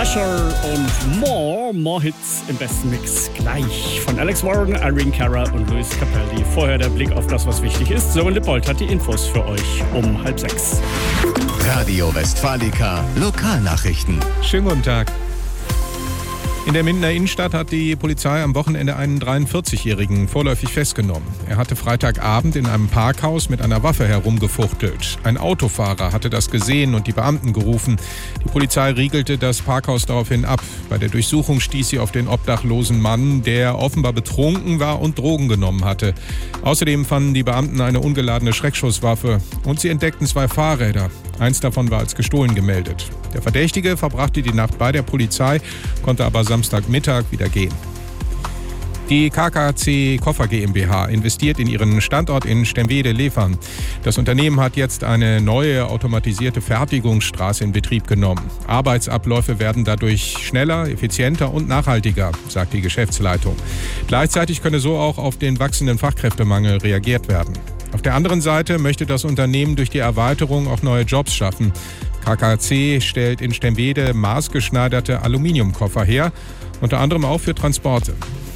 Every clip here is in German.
Pressure und More Hits im besten Mix gleich. Von Alex Warren, Irene Cara und Luis Capaldi. Vorher der Blick auf das, was wichtig ist. Sören Lippold hat die Infos für euch um 5:30. Radio Westfalica Lokalnachrichten. Schönen guten Tag. In der Mindener Innenstadt hat die Polizei am Wochenende einen 43-Jährigen vorläufig festgenommen. Er hatte Freitagabend in einem Parkhaus mit einer Waffe herumgefuchtelt. Ein Autofahrer hatte das gesehen und die Beamten gerufen. Die Polizei riegelte das Parkhaus daraufhin ab. Bei der Durchsuchung stieß sie auf den obdachlosen Mann, der offenbar betrunken war und Drogen genommen hatte. Außerdem fanden die Beamten eine ungeladene Schreckschusswaffe und sie entdeckten 2 Fahrräder. Eins davon war als gestohlen gemeldet. Der Verdächtige verbrachte die Nacht bei der Polizei, konnte aber Samstagmittag wieder gehen. Die KKC Koffer GmbH investiert in ihren Standort in Stemwede-Levern. Das Unternehmen hat jetzt eine neue automatisierte Fertigungsstraße in Betrieb genommen. Arbeitsabläufe werden dadurch schneller, effizienter und nachhaltiger, sagt die Geschäftsleitung. Gleichzeitig könne so auch auf den wachsenden Fachkräftemangel reagiert werden. Auf der anderen Seite möchte das Unternehmen durch die Erweiterung auch neue Jobs schaffen. KKC stellt in Stemwede maßgeschneiderte Aluminiumkoffer her, unter anderem auch für Transporte.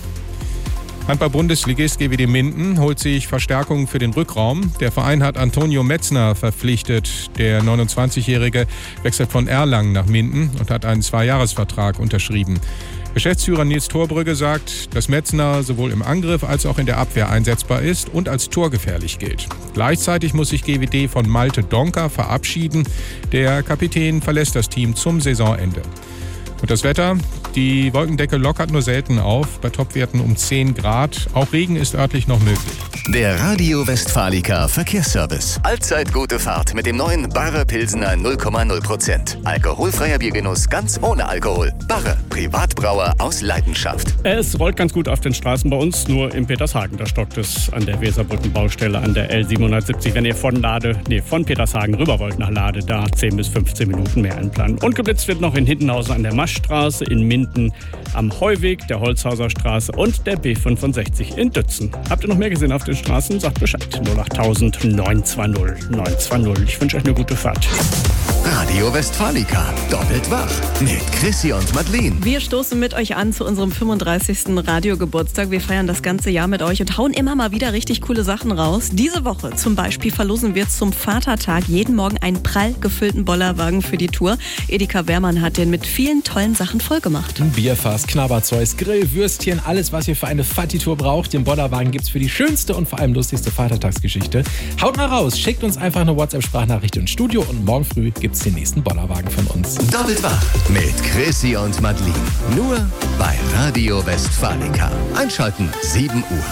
Handball-Bundesligist GWD Minden holt sich Verstärkung für den Rückraum. Der Verein hat Antonio Metzner verpflichtet. Der 29-Jährige wechselt von Erlangen nach Minden und hat einen 2-Jahres-Vertrag unterschrieben. Geschäftsführer Nils Torbrügge sagt, dass Metzner sowohl im Angriff als auch in der Abwehr einsetzbar ist und als torgefährlich gilt. Gleichzeitig muss sich GWD von Malte Donker verabschieden. Der Kapitän verlässt das Team zum Saisonende. Und das Wetter? Die Wolkendecke lockert nur selten auf, bei Topwerten um 10 Grad. Auch Regen ist örtlich noch möglich. Der Radio Westfalica Verkehrsservice. Allzeit gute Fahrt mit dem neuen Barre Pilsener 0,0%. Alkoholfreier Biergenuss ganz ohne Alkohol. Barre, Privatbrauer aus Leidenschaft. Es rollt ganz gut auf den Straßen bei uns, nur in Petershagen. Da stockt es an der Weserbrückenbaustelle an der L770. Wenn ihr von Petershagen rüber wollt nach Lade, da 10 bis 15 Minuten mehr einplanen. Und geblitzt wird noch in Hintenhausen an der Maschstraße, in Minden am Heuweg, der Holzhauser Straße und der B65 in Dützen. Habt ihr noch mehr gesehen auf den Straßen? Sagt Bescheid. 08000 920 920. Ich wünsche euch eine gute Fahrt. Radio Westfalica. Doppelt wach. Mit Chrissy und Madeleine. Wir stoßen mit euch an zu unserem 35. Radiogeburtstag. Wir feiern das ganze Jahr mit euch und hauen immer mal wieder richtig coole Sachen raus. Diese Woche zum Beispiel verlosen wir zum Vatertag jeden Morgen einen prall gefüllten Bollerwagen für die Tour. Edeka Wehrmann hat den mit vielen tollen Sachen vollgemacht. Bierfass, Knabberzeus, Grill, Würstchen, alles, was ihr für eine Fatti-Tour braucht. Den Bollerwagen gibt's für die schönste und vor allem lustigste Vatertagsgeschichte. Haut mal raus, schickt uns einfach eine WhatsApp-Sprachnachricht ins Studio und morgen früh gibt's den nächsten Bollerwagen von uns. Doppelt wach. Mit Chrissy und Madeleine. Nur bei Radio Westfalica. Einschalten, 7 Uhr.